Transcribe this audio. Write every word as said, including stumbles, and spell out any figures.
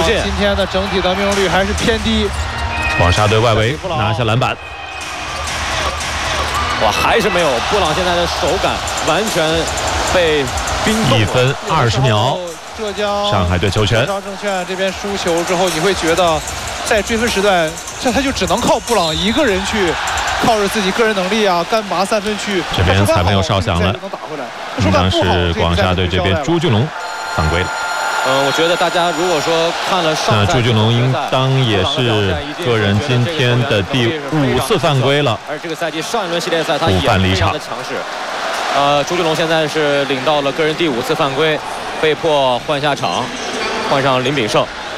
进。 今天的整体的命中率还是偏低。 广厦队外围拿下篮板。 哇，还是没有。布朗现在的手感完全被冰冻了。 一分二十秒。 浙江上海队球权。 浙江证券这边输球之后，你会觉得在追分时段，这他就只能靠布朗一个人去。靠着自己个人能力啊，干拔三分去。 这边裁判又哨响了，应当是广厦队这边朱俊龙犯规了。 呃，我觉得大家如果说看了上赛，那朱俊龙应当也是个人今天的第五次犯规了。 而这个赛季上一轮系列赛他也非常的强势。呃，朱俊龙现在是领到了个人第五次犯规，被迫换下场，换上林炳胜。